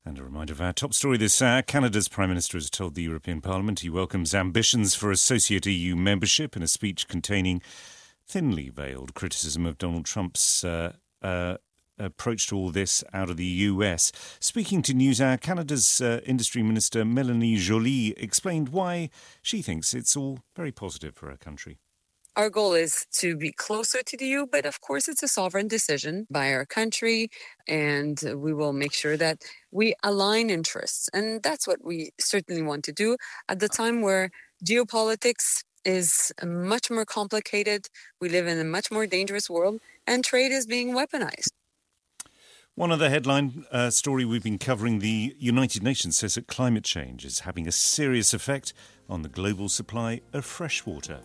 And a reminder of our top story this hour. Canada's Prime Minister has told the European Parliament he welcomes ambitions for associate EU membership in a speech containing thinly veiled criticism of Donald Trump's approach to all this out of the US. Speaking to NewsHour, Canada's Industry Minister Mélanie Joly explained why she thinks it's all very positive for her country. Our goal is to be closer to the EU, but of course it's a sovereign decision by our country, and we will make sure that we align interests. And that's what we certainly want to do at the time where geopolitics is much more complicated. We live in a much more dangerous world, and trade is being weaponized. One other headline story we've been covering, the United Nations says that climate change is having a serious effect on the global supply of fresh water.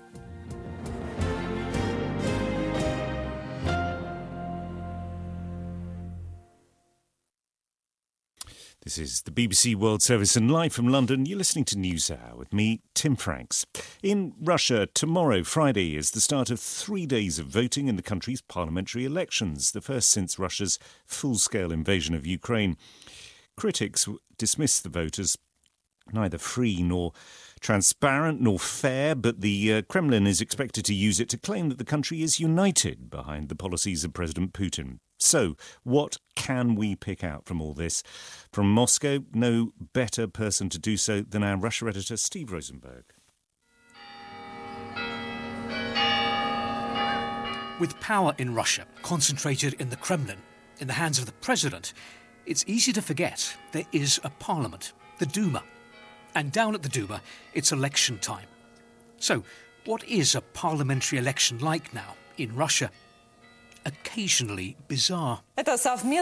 This is the BBC World Service, and live from London, you're listening to NewsHour with me, Tim Franks. In Russia, tomorrow, Friday, is the start of 3 days of voting in the country's parliamentary elections, the first since Russia's full-scale invasion of Ukraine. Critics dismiss the vote as neither free nor transparent nor fair, but the Kremlin is expected to use it to claim that the country is united behind the policies of President Putin. So, what can we pick out from all this? From Moscow, no better person to do so than our Russia editor, Steve Rosenberg. With power in Russia concentrated in the Kremlin, in the hands of the president, it's easy to forget there is a parliament, the Duma. And down at the Duma, it's election time. So, what is a parliamentary election like now in Russia? Occasionally bizarre. Welcome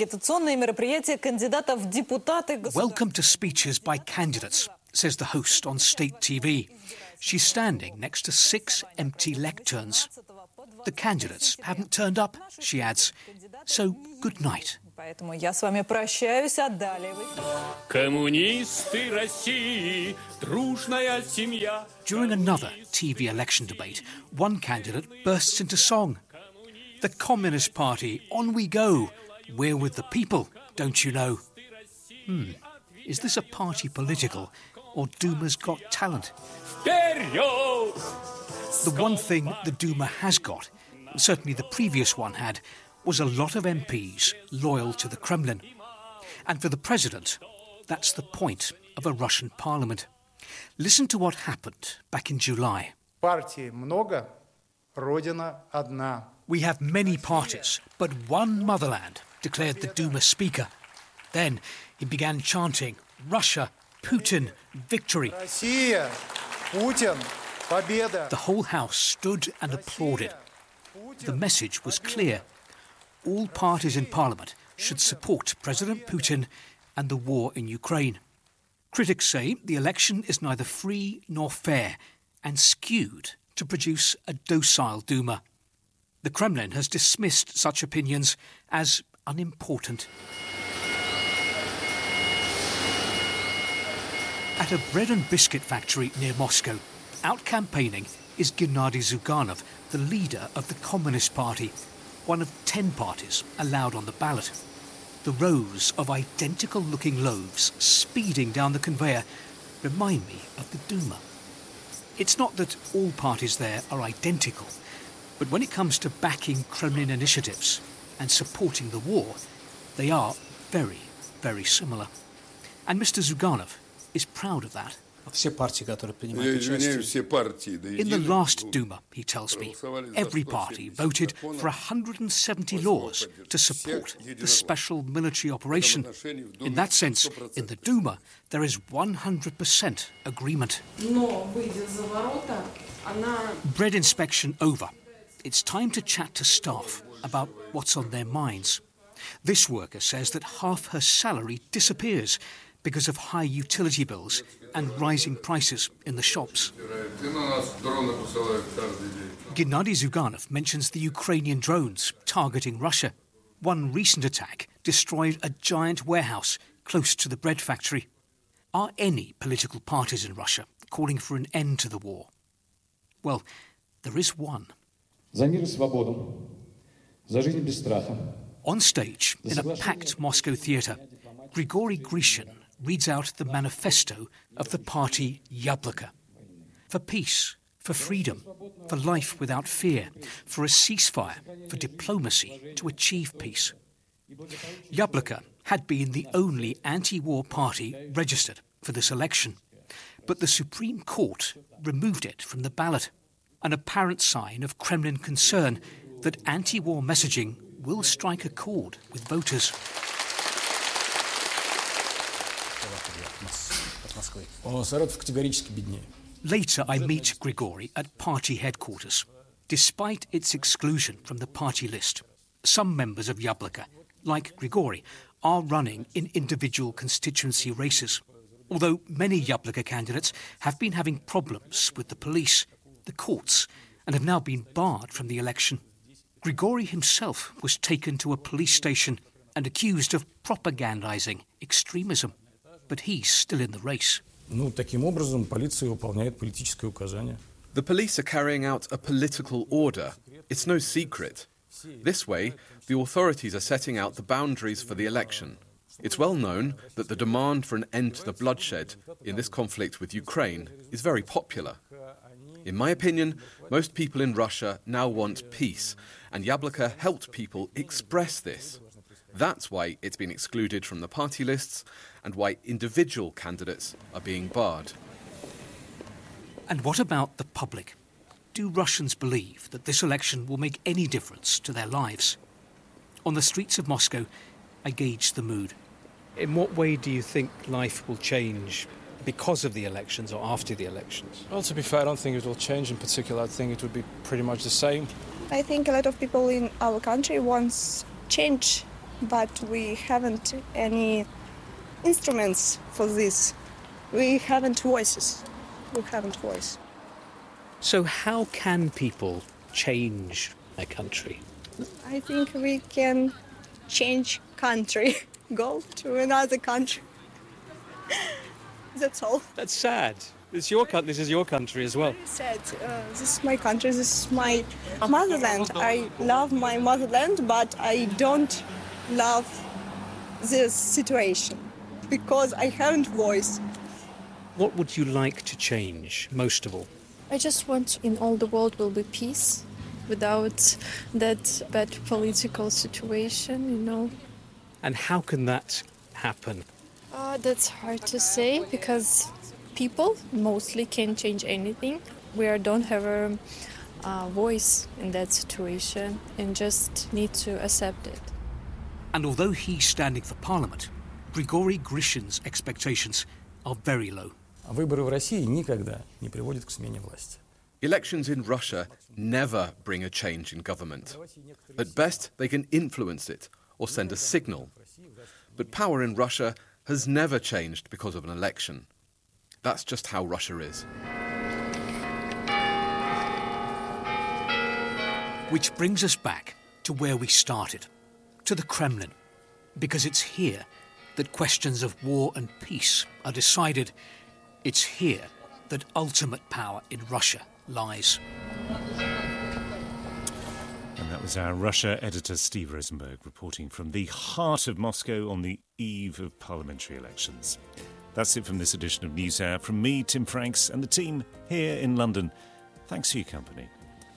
to speeches by candidates, says the host on state TV. She's standing next to 6 empty lecterns. The candidates haven't turned up, she adds. So, good night. During another TV election debate, one candidate bursts into song. The Communist Party, on we go. We're with the people, don't you know? Is this a party political, or Duma's got talent? The one thing the Duma has got, certainly the previous one had, was a lot of MPs loyal to the Kremlin. And for the president, that's the point of a Russian parliament. Listen to what happened back in July. We have many parties, but one motherland, declared the Duma speaker. Then he began chanting, Russia, Putin, victory. The whole house stood and applauded. The message was clear. All parties in parliament should support President Putin and the war in Ukraine. Critics say the election is neither free nor fair and skewed to produce a docile Duma. The Kremlin has dismissed such opinions as unimportant. At a bread and biscuit factory near Moscow, out campaigning is Gennady Zyuganov, the leader of the Communist Party, one of 10 parties allowed on the ballot. The rows of identical-looking loaves speeding down the conveyor remind me of the Duma. It's not that all parties there are identical, but when it comes to backing Kremlin initiatives and supporting the war, they are very, very similar. And Mr. Zyuganov is proud of that. In the last Duma, he tells me, every party voted for 170 laws to support the special military operation. In that sense, in the Duma, there is 100% agreement. Bread inspection over. It's time to chat to staff about what's on their minds. This worker says that half her salary disappears because of high utility bills and rising prices in the shops. Gennady Zyuganov mentions the Ukrainian drones targeting Russia. One recent attack destroyed a giant warehouse close to the bread factory. Are any political parties in Russia calling for an end to the war? Well, there is one. On stage, in a packed Moscow theatre, Grigory Grishin reads out the manifesto of the party Yabloko. For peace, for freedom, for life without fear, for a ceasefire, for diplomacy to achieve peace. Yabloko had been the only anti-war party registered for this election, but the Supreme Court removed it from the ballot, an apparent sign of Kremlin concern that anti-war messaging will strike a chord with voters. Later I meet Grigory at party headquarters. Despite its exclusion from the party list, some members of Yabloko, like Grigory, are running in individual constituency races. Although many Yabloko candidates have been having problems with the police, the courts, and have now been barred from the election. Grigory himself was taken to a police station and accused of propagandizing extremism. But he's still in the race. The police are carrying out a political order. It's no secret. This way, the authorities are setting out the boundaries for the election. It's well known that the demand for an end to the bloodshed in this conflict with Ukraine is very popular. In my opinion, most people in Russia now want peace, and Yabloko helped people express this. That's why it's been excluded from the party lists and why individual candidates are being barred. And what about the public? Do Russians believe that this election will make any difference to their lives? On the streets of Moscow, I gauge the mood. In what way do you think life will change because of the elections or after the elections? Well, to be fair, I don't think it will change in particular. I think it would be pretty much the same. I think a lot of people in our country want change, but we haven't any instruments for this. We haven't voices. We haven't voice. So how can people change a country? I think we can change country, go to another country. That's all. That's sad. This is your country as well. Very sad. This is my country. This is my motherland. I love my motherland, but I don't love this situation because I haven't voice. What would you like to change most of all? I just want in all the world will be peace without that bad political situation, And how can that happen? That's hard to say because people mostly can't change anything. We don't have a voice in that situation and just need to accept it. And although he's standing for parliament, Grigory Grishin's expectations are very low. Elections in Russia never bring a change in government. At best, they can influence it or send a signal. But power in Russia has never changed because of an election. That's just how Russia is. Which brings us back to where we started, to the Kremlin, because it's here that questions of war and peace are decided. It's here that ultimate power in Russia lies. And that was our Russia editor Steve Rosenberg reporting from the heart of Moscow on the eve of parliamentary elections. That's it from this edition of NewsHour. From me, Tim Franks, and the team here in London. Thanks for your company.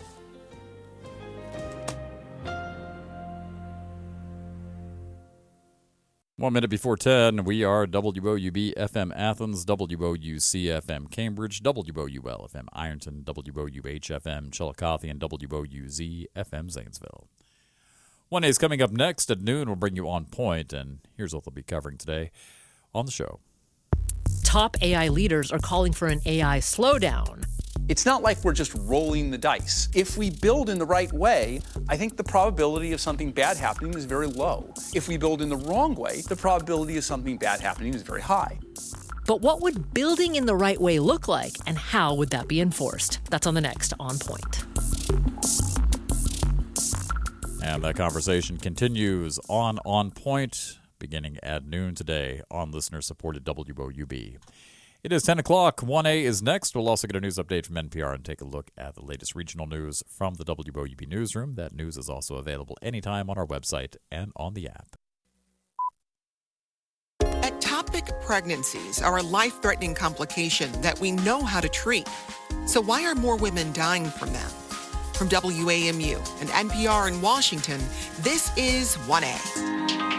1 minute before 10, we are WOUB FM Athens, WOUC FM Cambridge, WOUL FM Ironton, WOUH FM Chillicothe, and WOUZ FM Zanesville. 1A is coming up next at noon. We'll bring you On Point, and here's what they'll be covering today on the show. Top AI leaders are calling for an AI slowdown. It's not like we're just rolling the dice. If we build in the right way, I think the probability of something bad happening is very low. If we build in the wrong way, the probability of something bad happening is very high. But what would building in the right way look like, and how would that be enforced? That's on the next On Point. And that conversation continues on Point, beginning at noon today on listener-supported WOUB. It is 10 o'clock. 1A is next. We'll also get a news update from NPR and take a look at the latest regional news from the WOUB newsroom. That news is also available anytime on our website and on the app. Ectopic pregnancies are a life-threatening complication that we know how to treat. So why are more women dying from them? From WAMU and NPR in Washington, this is 1A.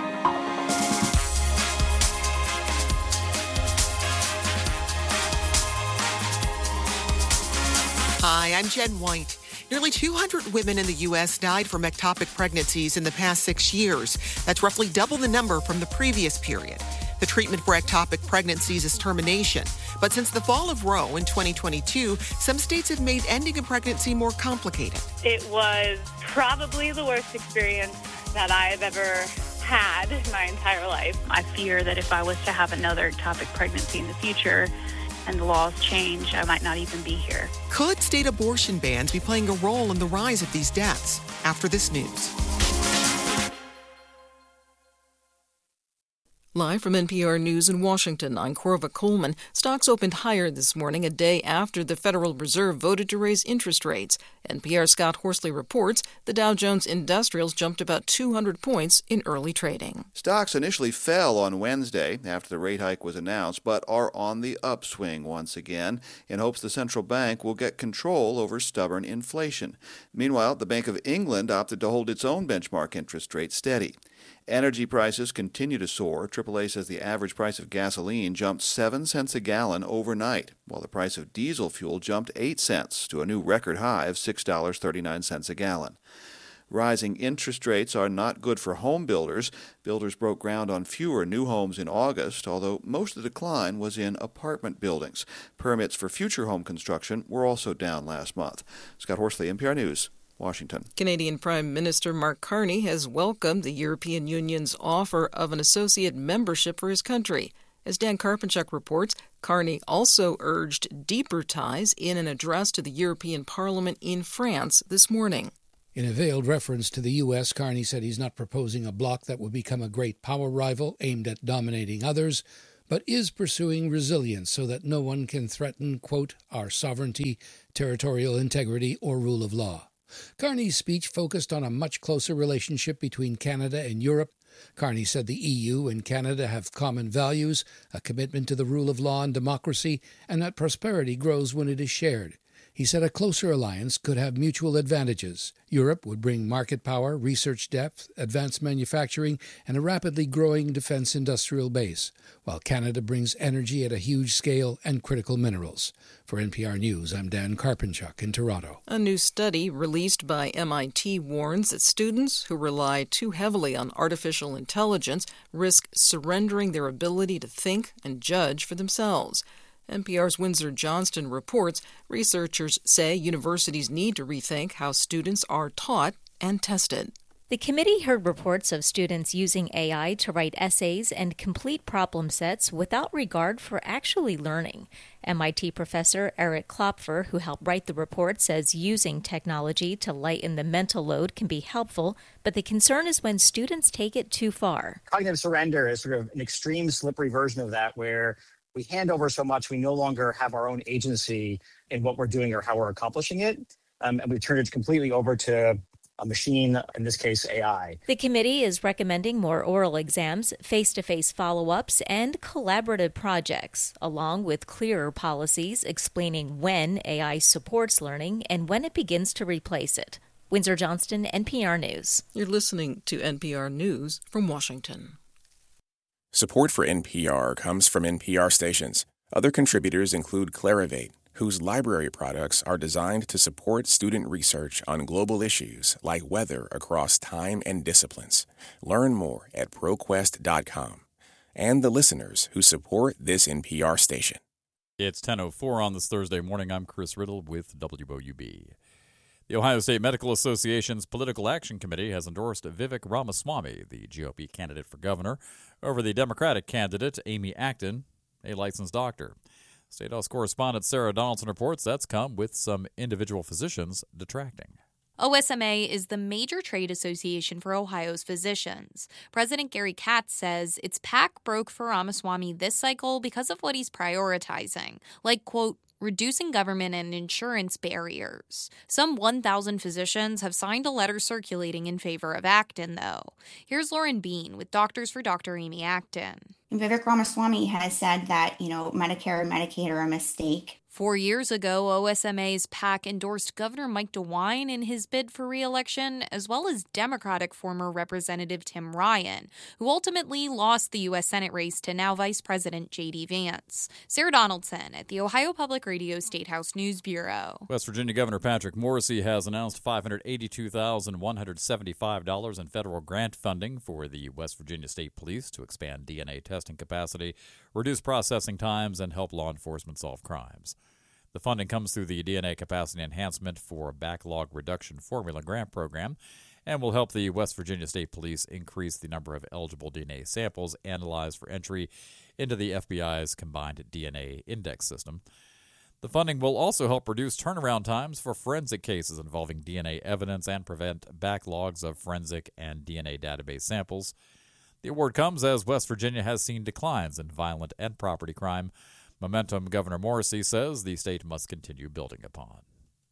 Hi, I'm Jen White. Nearly 200 women in the U.S. died from ectopic pregnancies in the past 6 years. That's roughly double the number from the previous period. The treatment for ectopic pregnancies is termination. But since the fall of Roe in 2022, some states have made ending a pregnancy more complicated. It was probably the worst experience that I've ever had in my entire life. I fear that if I was to have another ectopic pregnancy in the future, and the laws change, I might not even be here. Could state abortion bans be playing a role in the rise of these deaths? After this news. Live from NPR News in Washington, I'm Corva Coleman. Stocks opened higher this morning, a day after the Federal Reserve voted to raise interest rates. NPR's Scott Horsley reports the Dow Jones Industrials jumped about 200 points in early trading. Stocks initially fell on Wednesday after the rate hike was announced, but are on the upswing once again in hopes the central bank will get control over stubborn inflation. Meanwhile, the Bank of England opted to hold its own benchmark interest rate steady. Energy prices continue to soar. AAA says the average price of gasoline jumped 7 cents a gallon overnight, while the price of diesel fuel jumped 8 cents to a new record high of $6.39 a gallon. Rising interest rates are not good for home builders. Builders broke ground on fewer new homes in August, although most of the decline was in apartment buildings. Permits for future home construction were also down last month. Scott Horsley, NPR News, Washington. Canadian Prime Minister Mark Carney has welcomed the European Union's offer of an associate membership for his country. As Dan Karpenchuk reports, Carney also urged deeper ties in an address to the European Parliament in France this morning. In a veiled reference to the U.S., Carney said he's not proposing a bloc that would become a great power rival aimed at dominating others, but is pursuing resilience so that no one can threaten, quote, our sovereignty, territorial integrity, or rule of law. Carney's speech focused on a much closer relationship between Canada and Europe. Carney said the EU and Canada have common values, a commitment to the rule of law and democracy, and that prosperity grows when it is shared. He said a closer alliance could have mutual advantages. Europe would bring market power, research depth, advanced manufacturing, and a rapidly growing defense industrial base, while Canada brings energy at a huge scale and critical minerals. For NPR News, I'm Dan Karpenchuk in Toronto. A new study released by MIT warns that students who rely too heavily on artificial intelligence risk surrendering their ability to think and judge for themselves. NPR's Windsor Johnston reports researchers say universities need to rethink how students are taught and tested. The committee heard reports of students using AI to write essays and complete problem sets without regard for actually learning. MIT professor Eric Klopfer, who helped write the report, says using technology to lighten the mental load can be helpful, but the concern is when students take it too far. Cognitive surrender is sort of an extreme, slippery version of that where we hand over so much, we no longer have our own agency in what we're doing or how we're accomplishing it. And we turn it completely over to a machine, in this case, AI. The committee is recommending more oral exams, face-to-face follow-ups, and collaborative projects, along with clearer policies explaining when AI supports learning and when it begins to replace it. Windsor Johnston, NPR News. You're listening to NPR News from Washington. Support for NPR comes from NPR stations. Other contributors include Clarivate, whose library products are designed to support student research on global issues like weather across time and disciplines. Learn more at ProQuest.com. And the listeners who support this NPR station. It's 10:04 on this Thursday morning. I'm Chris Riddle with WOUB. The Ohio State Medical Association's Political Action Committee has endorsed Vivek Ramaswamy, the GOP candidate for governor, over the Democratic candidate Amy Acton, a licensed doctor. State House correspondent Sarah Donaldson reports that's come with some individual physicians detracting. OSMA is the major trade association for Ohio's physicians. President Gary Katz says its pack broke for Ramaswamy this cycle because of what he's prioritizing, like, quote, reducing government and insurance barriers. Some 1,000 physicians have signed a letter circulating in favor of Acton, though. Here's Lauren Bean with Doctors for Dr. Amy Acton. Vivek Ramaswamy has said that, Medicare and Medicaid are a mistake. 4 years ago, OSMA's PAC endorsed Governor Mike DeWine in his bid for re-election, as well as Democratic former Representative Tim Ryan, who ultimately lost the U.S. Senate race to now Vice President J.D. Vance. Sarah Donaldson at the Ohio Public Radio Statehouse News Bureau. West Virginia Governor Patrick Morrisey has announced $582,175 in federal grant funding for the West Virginia State Police to expand DNA testing capacity, reduce processing times, and help law enforcement solve crimes. The funding comes through the DNA Capacity Enhancement for Backlog Reduction Formula Grant Program and will help the West Virginia State Police increase the number of eligible DNA samples analyzed for entry into the FBI's Combined DNA Index System. The funding will also help reduce turnaround times for forensic cases involving DNA evidence and prevent backlogs of forensic and DNA database samples. The award comes as West Virginia has seen declines in violent and property crime, momentum Governor Morrisey says the state must continue building upon.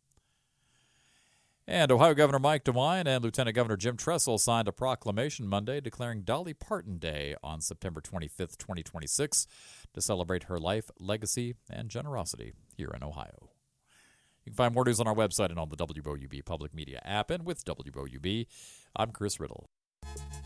And Ohio Governor Mike DeWine and Lieutenant Governor Jim Tressel signed a proclamation Monday declaring Dolly Parton Day on September 25, 2026, to celebrate her life, legacy, and generosity here in Ohio. You can find more news on our website and on the WOUB Public Media app. And with WOUB, I'm Chris Riddle.